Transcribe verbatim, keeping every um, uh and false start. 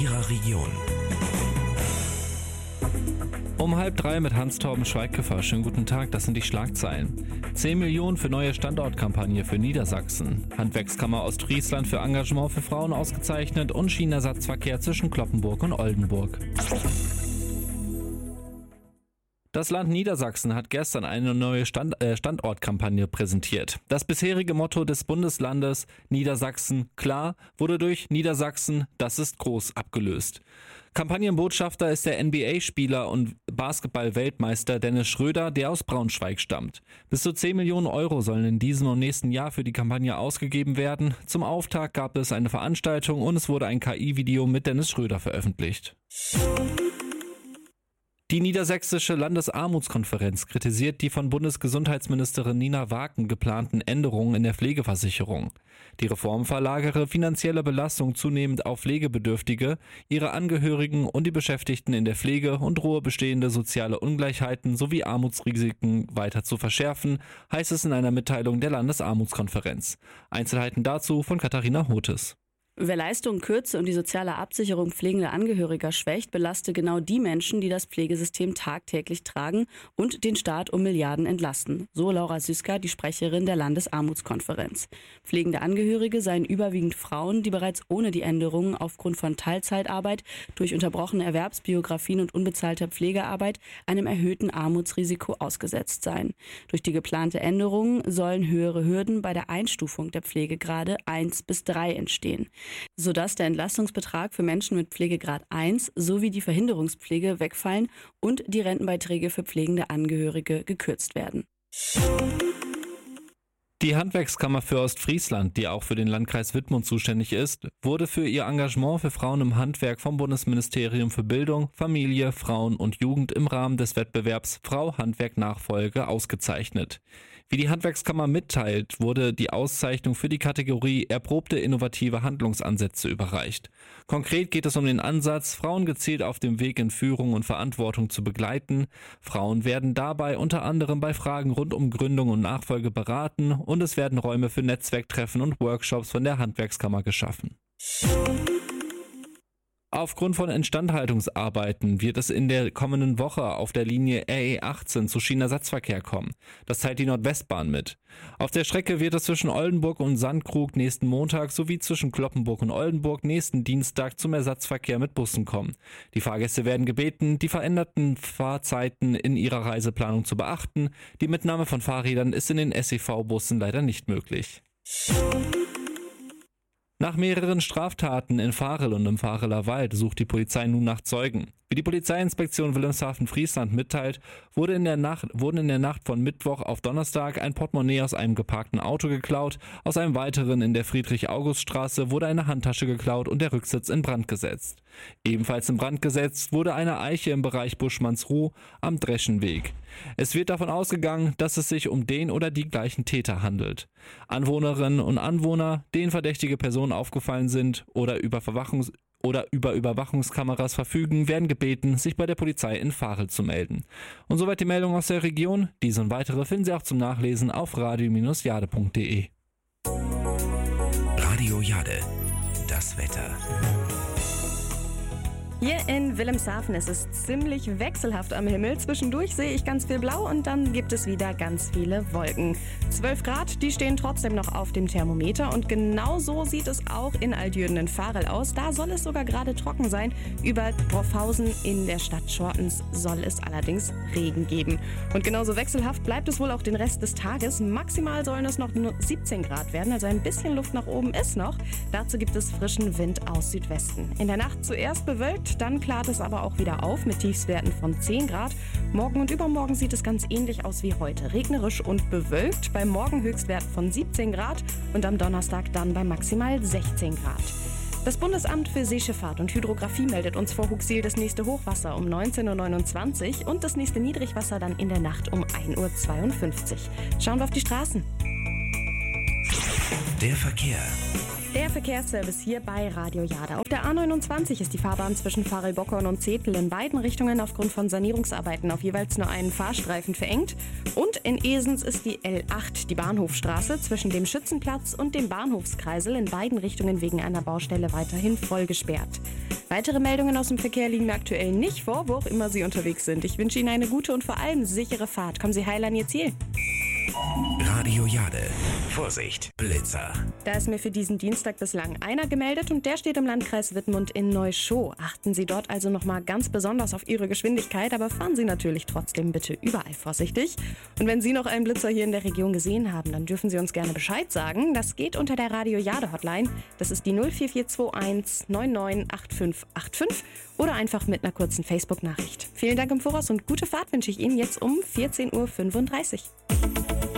Ihrer Region. Um halb drei mit Hans-Torben Schweighofer. Schönen guten Tag, das sind die Schlagzeilen. zehn Millionen für neue Standortkampagne für Niedersachsen. Handwerkskammer Ostfriesland für Engagement für Frauen ausgezeichnet und Schienenersatzverkehr zwischen Cloppenburg und Oldenburg. Das Land Niedersachsen hat gestern eine neue Stand, äh, Standortkampagne präsentiert. Das bisherige Motto des Bundeslandes Niedersachsen klar wurde durch Niedersachsen, das ist groß abgelöst. Kampagnenbotschafter ist der N B A-Spieler und Basketball-Weltmeister Dennis Schröder, der aus Braunschweig stammt. Bis zu zehn Millionen Euro sollen in diesem und nächsten Jahr für die Kampagne ausgegeben werden. Zum Auftakt gab es eine Veranstaltung und es wurde ein K I-Video mit Dennis Schröder veröffentlicht. Die Niedersächsische Landesarmutskonferenz kritisiert die von Bundesgesundheitsministerin Nina Waken geplanten Änderungen in der Pflegeversicherung. Die Reform verlagere finanzielle Belastung zunehmend auf Pflegebedürftige, ihre Angehörigen und die Beschäftigten in der Pflege und drohe bestehende soziale Ungleichheiten sowie Armutsrisiken weiter zu verschärfen, heißt es in einer Mitteilung der Landesarmutskonferenz. Einzelheiten dazu von Katharina Hotes. Wer Leistungen kürze und die soziale Absicherung pflegender Angehöriger schwächt, belaste genau die Menschen, die das Pflegesystem tagtäglich tragen und den Staat um Milliarden entlasten. So Laura Süßka, die Sprecherin der Landesarmutskonferenz. Pflegende Angehörige seien überwiegend Frauen, die bereits ohne die Änderungen aufgrund von Teilzeitarbeit, durch unterbrochene Erwerbsbiografien und unbezahlter Pflegearbeit einem erhöhten Armutsrisiko ausgesetzt seien. Durch die geplante Änderung sollen höhere Hürden bei der Einstufung der Pflegegrade eins bis drei entstehen, sodass der Entlastungsbetrag für Menschen mit Pflegegrad eins sowie die Verhinderungspflege wegfallen und die Rentenbeiträge für pflegende Angehörige gekürzt werden. Die Handwerkskammer für Ostfriesland, die auch für den Landkreis Wittmund zuständig ist, wurde für ihr Engagement für Frauen im Handwerk vom Bundesministerium für Bildung, Familie, Frauen und Jugend im Rahmen des Wettbewerbs Frau Handwerk Nachfolge ausgezeichnet. Wie die Handwerkskammer mitteilt, wurde die Auszeichnung für die Kategorie erprobte innovative Handlungsansätze überreicht. Konkret geht es um den Ansatz, Frauen gezielt auf dem Weg in Führung und Verantwortung zu begleiten. Frauen werden dabei unter anderem bei Fragen rund um Gründung und Nachfolge beraten und es werden Räume für Netzwerktreffen und Workshops von der Handwerkskammer geschaffen. Aufgrund von Instandhaltungsarbeiten wird es in der kommenden Woche auf der Linie R E achtzehn zu Schienenersatzverkehr kommen. Das teilt die Nordwestbahn mit. Auf der Strecke wird es zwischen Oldenburg und Sandkrug nächsten Montag sowie zwischen Cloppenburg und Oldenburg nächsten Dienstag zum Ersatzverkehr mit Bussen kommen. Die Fahrgäste werden gebeten, die veränderten Fahrzeiten in ihrer Reiseplanung zu beachten. Die Mitnahme von Fahrrädern ist in den S E V-Bussen leider nicht möglich. Nach mehreren Straftaten in Varel und im Vareler Wald sucht die Polizei nun nach Zeugen. Wie die Polizeiinspektion Wilhelmshaven-Friesland mitteilt, wurde in der Nacht, wurden in der Nacht von Mittwoch auf Donnerstag ein Portemonnaie aus einem geparkten Auto geklaut. Aus einem weiteren in der Friedrich-August-Straße wurde eine Handtasche geklaut und der Rücksitz in Brand gesetzt. Ebenfalls in Brand gesetzt wurde eine Eiche im Bereich Buschmannsruh am Dreschenweg. Es wird davon ausgegangen, dass es sich um den oder die gleichen Täter handelt. Anwohnerinnen und Anwohner, denen verdächtige Personen aufgefallen sind oder über Verwachungs- oder über Überwachungskameras verfügen, werden gebeten, sich bei der Polizei in Varel zu melden. Und soweit die Meldung aus der Region. Diese und weitere finden Sie auch zum Nachlesen auf radio Bindestrich jade Punkt de. Radio Jade, das Wetter. Hier in Wilhelmshaven ist es ziemlich wechselhaft am Himmel. Zwischendurch sehe ich ganz viel Blau und dann gibt es wieder ganz viele Wolken. zwölf Grad, die stehen trotzdem noch auf dem Thermometer und genau so sieht es auch in Altjürden in Varel aus. Da soll es sogar gerade trocken sein. Über Brofhausen in der Stadt Schortens soll es allerdings Regen geben. Und genauso wechselhaft bleibt es wohl auch den Rest des Tages. Maximal sollen es noch nur siebzehn Grad werden, also ein bisschen Luft nach oben ist noch. Dazu gibt es frischen Wind aus Südwesten. In der Nacht zuerst bewölkt, dann klart es aber auch wieder auf mit Tiefstwerten von zehn Grad. Morgen und übermorgen sieht es ganz ähnlich aus wie heute. Regnerisch und bewölkt, beim Morgen Höchstwerten von siebzehn Grad und am Donnerstag dann bei maximal sechzehn Grad. Das Bundesamt für Seeschifffahrt und Hydrographie meldet uns vor Hooxil das nächste Hochwasser um neunzehn Uhr neunundzwanzig und das nächste Niedrigwasser dann in der Nacht um ein Uhr zweiundfünfzig. Schauen wir auf die Straßen. Der Verkehr. Der Verkehrsservice hier bei Radio Jade. Auf der A neunundzwanzig ist die Fahrbahn zwischen Varelbockern und Zetel in beiden Richtungen aufgrund von Sanierungsarbeiten auf jeweils nur einen Fahrstreifen verengt. Und in Esens ist die L acht, die Bahnhofstraße, zwischen dem Schützenplatz und dem Bahnhofskreisel in beiden Richtungen wegen einer Baustelle weiterhin voll gesperrt. Weitere Meldungen aus dem Verkehr liegen mir aktuell nicht vor, wo auch immer Sie unterwegs sind. Ich wünsche Ihnen eine gute und vor allem sichere Fahrt. Kommen Sie heil an Ihr Ziel. Radio Jade. Vorsicht, Blitzer. Da ist mir für diesen Dienstag bislang einer gemeldet und der steht im Landkreis Wittmund in Neuschow. Achten Sie dort also nochmal ganz besonders auf Ihre Geschwindigkeit, aber fahren Sie natürlich trotzdem bitte überall vorsichtig. Und wenn Sie noch einen Blitzer hier in der Region gesehen haben, dann dürfen Sie uns gerne Bescheid sagen. Das geht unter der Radio Jade Hotline. Das ist die null vier vier zwei eins neun neun acht fünf acht fünf oder einfach mit einer kurzen Facebook-Nachricht. Vielen Dank im Voraus und gute Fahrt wünsche ich Ihnen jetzt um vierzehn Uhr fünfunddreißig.